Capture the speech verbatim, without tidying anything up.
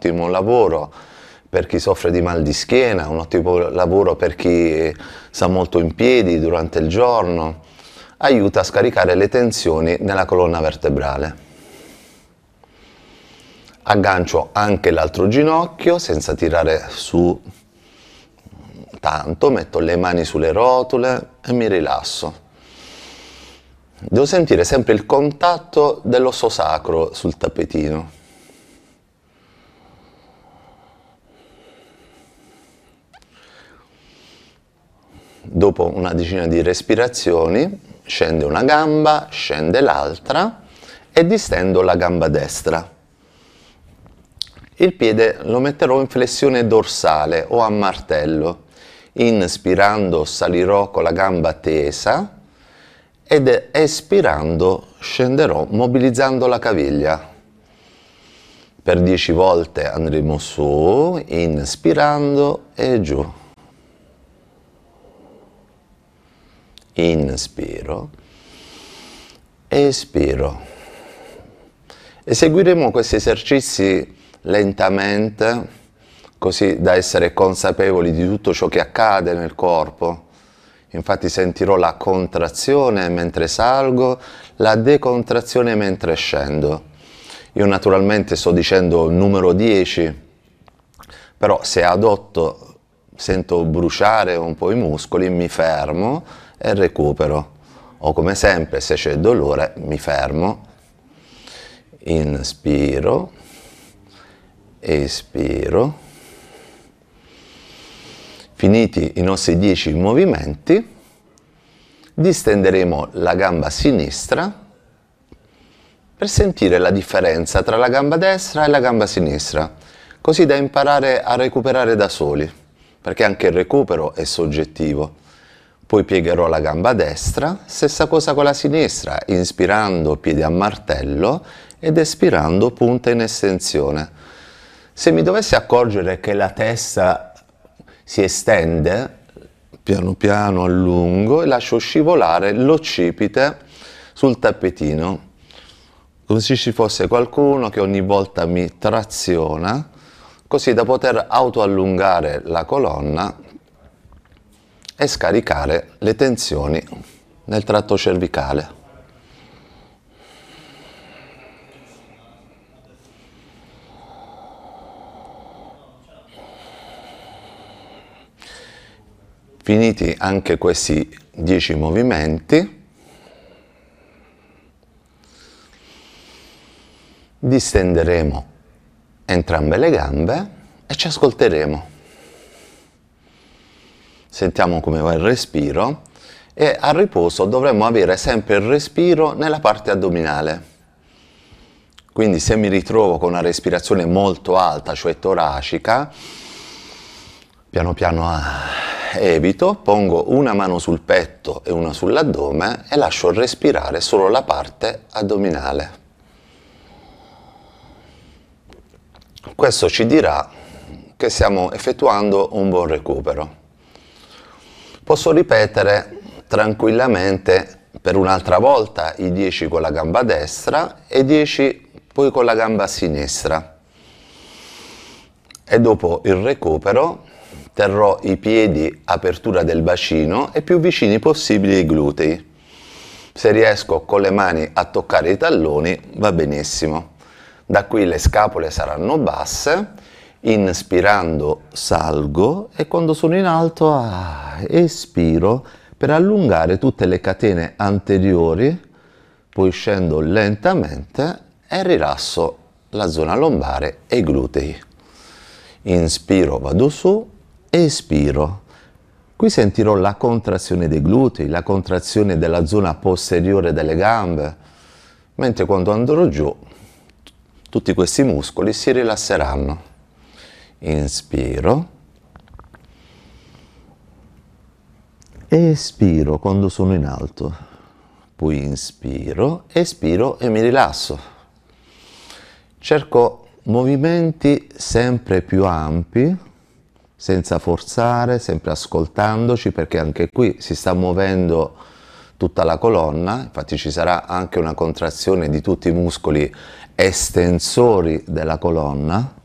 ottimo lavoro per chi soffre di mal di schiena, un ottimo lavoro per chi sta molto in piedi durante il giorno, aiuta a scaricare le tensioni nella colonna vertebrale. Aggancio anche l'altro ginocchio senza tirare su tanto, metto le mani sulle rotule e mi rilasso. Devo sentire sempre il contatto dell'osso sacro sul tappetino. Dopo una decina di respirazioni scende una gamba, scende l'altra e distendo la gamba destra. Il piede lo metterò in flessione dorsale o a martello. Inspirando salirò con la gamba tesa ed espirando scenderò mobilizzando la caviglia. Per dieci volte andremo su, inspirando e giù. Inspiro, espiro. Eseguiremo questi esercizi lentamente, così da essere consapevoli di tutto ciò che accade nel corpo. Infatti sentirò la contrazione mentre salgo, la decontrazione mentre scendo. Io naturalmente sto dicendo il numero dieci, però se ad otto sento bruciare un po' i muscoli, mi fermo e recupero. O come sempre, se c'è dolore, mi fermo, inspiro, espiro. Finiti i nostri dieci movimenti, distenderemo la gamba sinistra per sentire la differenza tra la gamba destra e la gamba sinistra, così da imparare a recuperare da soli, perché anche il recupero è soggettivo. Poi piegherò la gamba destra, stessa cosa con la sinistra, inspirando piedi a martello ed espirando punta in estensione. Se mi dovessi accorgere che la testa si estende, piano piano allungo e lascio scivolare l'occipite sul tappetino, come se ci fosse qualcuno che ogni volta mi traziona, così da poter autoallungare la colonna e scaricare le tensioni nel tratto cervicale. Finiti anche questi dieci movimenti, distenderemo entrambe le gambe e ci ascolteremo. Sentiamo come va il respiro e al riposo dovremmo avere sempre il respiro nella parte addominale. Quindi se mi ritrovo con una respirazione molto alta, cioè toracica, piano piano evito, pongo una mano sul petto e una sull'addome e lascio respirare solo la parte addominale. Questo ci dirà che stiamo effettuando un buon recupero. Posso ripetere tranquillamente per un'altra volta i dieci con la gamba destra e dieci poi con la gamba sinistra. E dopo il recupero terrò i piedi apertura del bacino e più vicini possibili ai glutei. Se riesco con le mani a toccare i talloni va benissimo. Da qui le scapole saranno basse. Inspirando salgo e quando sono in alto ah, espiro per allungare tutte le catene anteriori, poi scendo lentamente e rilasso la zona lombare e i glutei. Inspiro, vado su, espiro. Qui sentirò la contrazione dei glutei, la contrazione della zona posteriore delle gambe, mentre quando andrò giù tutti questi muscoli si rilasseranno. Inspiro, espiro quando sono in alto, poi inspiro, espiro e mi rilasso. Cerco movimenti sempre più ampi, senza forzare, sempre ascoltandoci, perché anche qui si sta muovendo tutta la colonna, infatti ci sarà anche una contrazione di tutti i muscoli estensori della colonna.